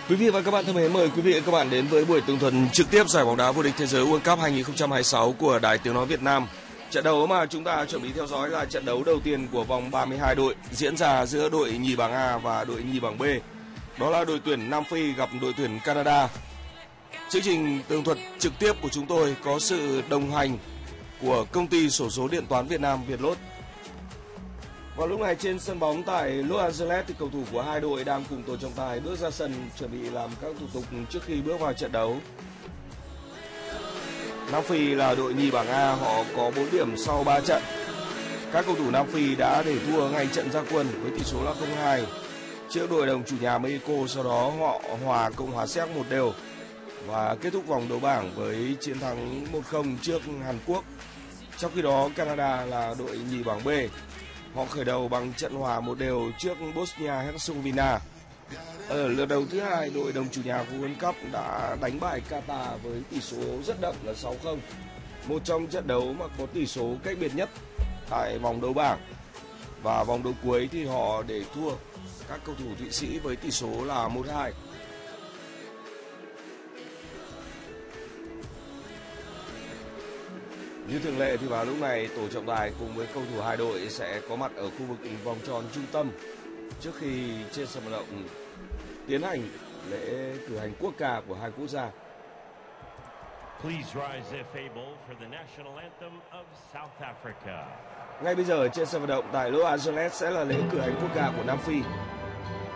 Quý vị và các bạn thân mến, mời quý vị và các bạn đến với buổi tường thuật trực tiếp giải bóng đá vô địch thế giới World Cup 2026 của Đài Tiếng nói Việt Nam. Trận đấu mà chúng ta chuẩn bị theo dõi là trận đấu đầu tiên của vòng 32 đội diễn ra giữa đội nhì bảng A và đội nhì bảng B. Đó là đội tuyển Nam Phi gặp đội tuyển Canada. Chương trình tường thuật trực tiếp của chúng tôi có sự đồng hành của công ty xổ số điện toán Việt Nam Vietlott. Vào lúc này trên sân bóng tại Los Angeles thì cầu thủ của hai đội đang cùng tổ trọng tài bước ra sân chuẩn bị làm các thủ tục trước khi bước vào trận đấu. Nam Phi là đội nhì bảng A, họ có 4 điểm sau 3 trận. Các cầu thủ Nam Phi đã để thua ngay trận ra quân với tỷ số là 0-2 trước đội đồng chủ nhà Mexico, sau đó họ hòa Cộng hòa Séc 1-1 và kết thúc vòng đấu bảng với chiến thắng 1-0 trước Hàn Quốc. Trong khi đó Canada là đội nhì bảng B, họ khởi đầu bằng trận hòa 1-1 trước Bosnia-Herzegovina. Ở lượt đầu thứ hai, đội đồng chủ nhà của World Cup đã đánh bại Qatar với tỷ số rất đậm là 6-0. Một trong trận đấu mà có tỷ số cách biệt nhất tại vòng đấu bảng. Và vòng đấu cuối thì họ để thua các cầu thủ Thụy Sĩ với tỷ số là 1-2. Như thường lệ thì vào lúc này tổ trọng tài cùng với cầu thủ hai đội sẽ có mặt ở khu vực vòng tròn trung tâm trước khi trên sân vận động tiến hành lễ cử hành quốc ca của hai quốc gia. Ngay bây giờ trên sân vận động tại Los Angeles sẽ là lễ cử hành quốc ca của Nam Phi.